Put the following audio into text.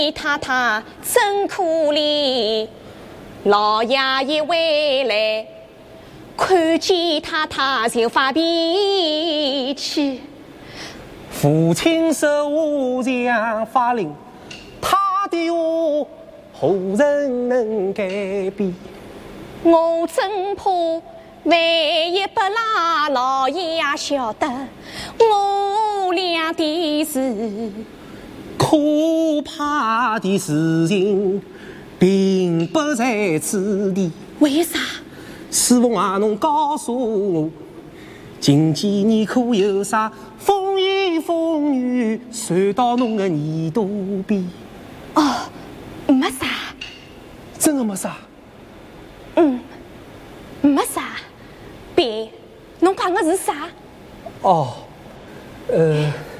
太太真可怜，老爷爷回来，看见太太就发脾气。 父亲手下发令，他的话何人能改变？ 我真怕万一不拉老爷晓得我俩的事， 可怕的事情并不在此地。 为啥？ 师傅啊，侬告诉我，近几年可有啥风言风语传到侬的耳朵边？ 哦，没啥。 真的没啥？ 没啥。别，侬讲的是啥？ 哦，